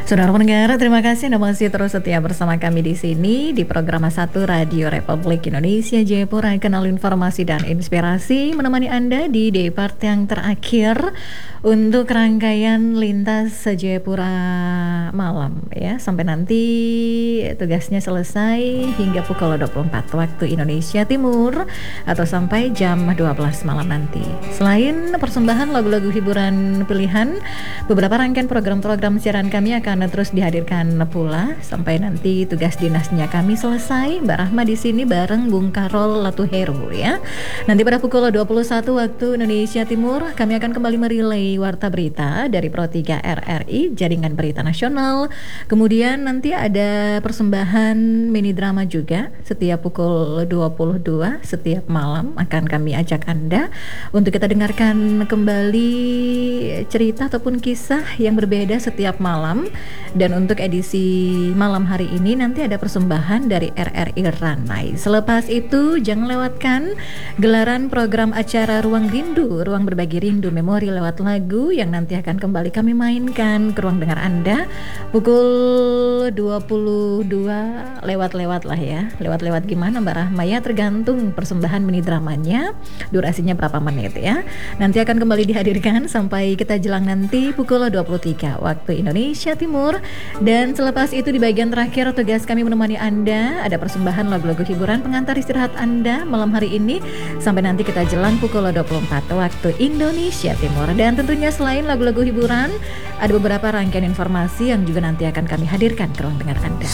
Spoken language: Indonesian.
Saudara pendengar, terima kasih Anda masih terus setia bersama kami di sini di program 1 Radio Republik Indonesia Jayapura, Kanal Informasi dan Inspirasi, menemani Anda di day part yang terakhir untuk rangkaian lintas Jayapura malam ya, sampai nanti tugasnya selesai hingga pukul 24 waktu Indonesia Timur atau sampai jam 12 malam nanti. Selain persembahan lagu-lagu hiburan pilihan, beberapa rangkaian program-program siaran kami akan terus dihadirkan pula sampai nanti tugas dinasnya kami selesai. Mbak Rahma di sini bareng Bung Karol Latuheru ya. Nanti pada pukul 21 waktu Indonesia Timur kami akan kembali merilai warta berita dari Pro 3 RRI, Jaringan Berita Nasional. Kemudian nanti ada persembahan mini drama juga setiap pukul 22 setiap malam akan kami ajak Anda untuk kita dengarkan kembali cerita ataupun kisah yang berbeda setiap malam. Dan untuk edisi malam hari ini nanti ada persembahan dari RRI Ranai. Selepas itu jangan lewatkan gelaran program acara Ruang Rindu, Ruang Berbagi Rindu Memori lewat lagu yang nanti akan kembali kami mainkan ke ruang dengar Anda pukul 22 lewat-lewat lah ya. Lewat-lewat gimana Mbak Rahma ya, tergantung persembahan mini dramanya durasinya berapa menit ya. Nanti akan kembali dihadirkan sampai kita jelang nanti pukul 23 waktu Indonesia Timur. Dan selepas itu di bagian terakhir tugas kami menemani Anda, ada persembahan lagu-lagu hiburan pengantar istirahat Anda malam hari ini sampai nanti kita jelang pukul 24 waktu Indonesia Timur. Dan tentunya selain lagu-lagu hiburan, ada beberapa rangkaian informasi yang juga nanti akan kami hadirkan ke ruang dengar Anda.